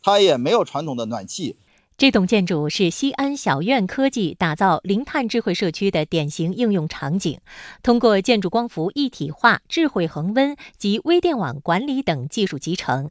它也没有传统的暖气。 这栋建筑是西安小院科技打造零碳智慧社区的典型应用场景，通过建筑光伏一体化、智慧恒温及微电网管理等技术集成，